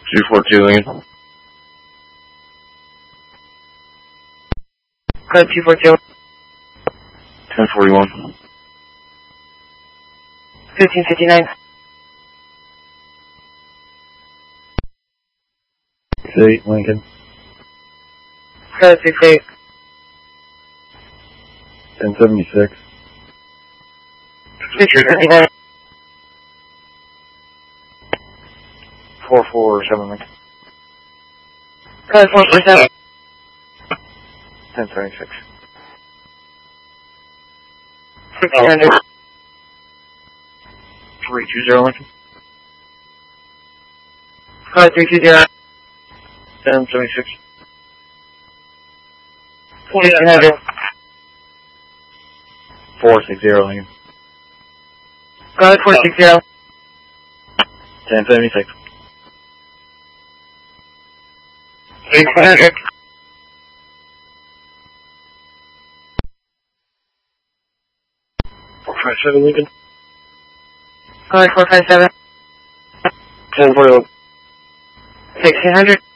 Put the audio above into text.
242 Lincoln. Code 242. 1041. 1559. 8 Lincoln. Code 68. 1076. 1559. 447 Lincoln. Code 447. 1076. 1600. 320 Lincoln. Code 320. 1076. 2800. 460 Lincoln. Code 460. 1076. 1800. 457 Lincoln. Code 457. 1041. 1600.